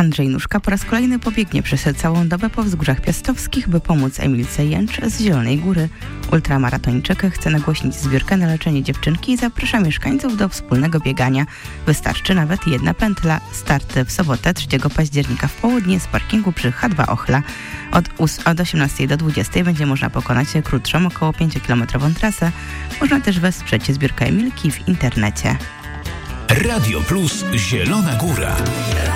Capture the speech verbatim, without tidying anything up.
Andrzej Nóżka po raz kolejny pobiegnie przez całą dobę po wzgórzach piastowskich, by pomóc Emilce Jęcz z Zielonej Góry. Ultramaratończyk chce nagłośnić zbiórkę na leczenie dziewczynki i zaprasza mieszkańców do wspólnego biegania. Wystarczy nawet jedna pętla. Start w sobotę trzeciego października w południe z parkingu przy H dwa Ochla. Od, od osiemnastej do dwudziestej będzie można pokonać krótszą, około pięciokilometrową trasę. Można też wesprzeć zbiórkę Emilki w internecie. Radio Plus Zielona Góra.